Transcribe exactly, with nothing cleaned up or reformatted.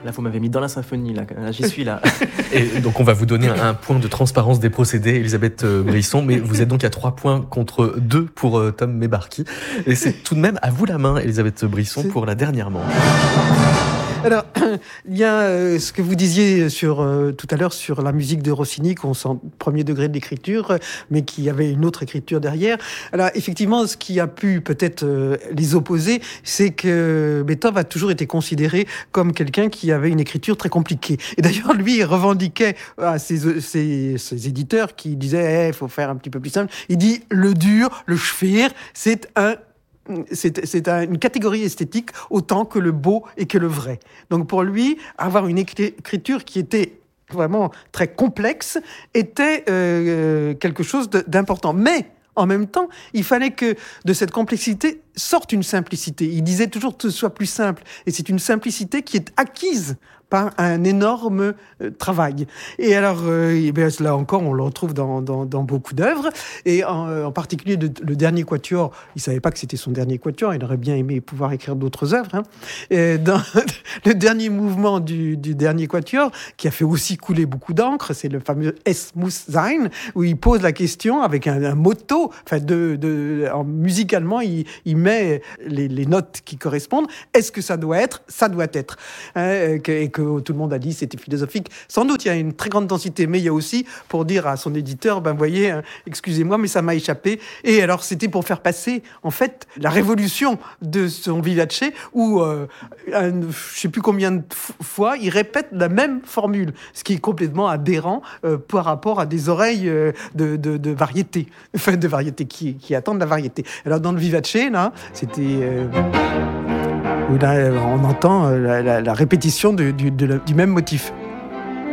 Là, vous m'avez mis dans la symphonie, là, là j'y suis là. Et donc, on va vous donner un, un point de transparence des procédés, Elisabeth Brisson, mais vous êtes donc à trois points contre deux pour euh, Tom Mebarki. Et c'est tout de même à vous la main, Elisabeth Brisson, c'est... pour la dernière manche. Alors, il y a euh, ce que vous disiez sur, euh, tout à l'heure sur la musique de Rossini, qu'on sent premier degré de l'écriture, mais qui avait une autre écriture derrière. Alors, effectivement, ce qui a pu peut-être euh, les opposer, c'est que Beethoven a toujours été considéré comme quelqu'un qui avait une écriture très compliquée. Et d'ailleurs, lui, il revendiquait à ses, ses, ses éditeurs qui disaient, il eh, faut faire un petit peu plus simple. Il dit, le dur, le schwer, c'est un C'est, c'est une catégorie esthétique autant que le beau et que le vrai. Donc pour lui, avoir une écriture qui était vraiment très complexe était euh, quelque chose de, d'important. Mais en même temps, il fallait que de cette complexité sorte une simplicité. Il disait toujours que ce soit plus simple. Et c'est une simplicité qui est acquise par un énorme euh, travail. Et alors, euh, et bien, là encore, on le retrouve dans, dans, dans beaucoup d'œuvres, et en, en particulier le, le dernier quatuor. Il ne savait pas que c'était son dernier quatuor, il aurait bien aimé pouvoir écrire d'autres œuvres. Hein. Et dans le dernier mouvement du, du dernier quatuor, qui a fait aussi couler beaucoup d'encre, c'est le fameux Es muss sein, où il pose la question avec un, un motto, enfin de, de, en, musicalement, il, il met les, les notes qui correspondent. Est-ce que ça doit être ? Ça doit être. Hein, que, et que tout le monde a dit c'était philosophique. Sans doute, il y a une très grande densité, mais il y a aussi pour dire à son éditeur, ben voyez, hein, excusez-moi, mais ça m'a échappé. Et alors, c'était pour faire passer, en fait, la révolution de son vivace, où, euh, un, je ne sais plus combien de fois, il répète la même formule, ce qui est complètement aberrant euh, par rapport à des oreilles euh, de, de, de variété, enfin de variété qui, qui attendent la variété. Alors, dans le vivace, là, c'était... Euh, où là, on entend la, la, la répétition du, du, de, du même motif.